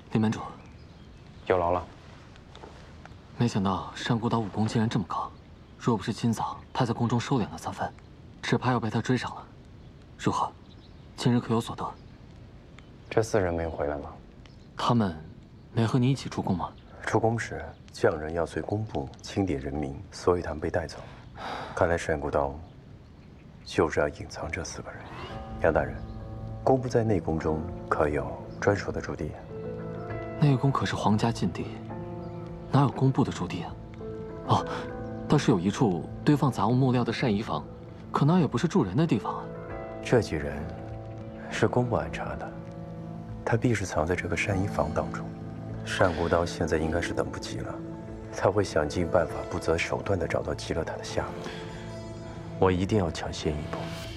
李门主， 有劳了。 没想到山谷岛武功竟然这么高，若不是今早他在宫中收敛了3分，只怕要被他追上了。如何？今日可有所得？ 这4人没有回来吗？ 他们没和你一起出宫吗？ 出宫时，匠人要随工部清点人民，所以他们被带走。看来山谷刀就是要隐藏这4个人。杨大人，工部在内宫中可有专属的驻地？ 内宫可是皇家禁地，哪有工部的驻地啊？哦，倒是有一处堆放杂物木料的膳衣房，可那也不是住人的地方啊。 这几人是工部安插的，他必是藏在这个膳衣房当中。单孤刀现在应该是等不及了，他会想尽办法，不择手段地找到极乐塔的下落。我一定要抢先一步。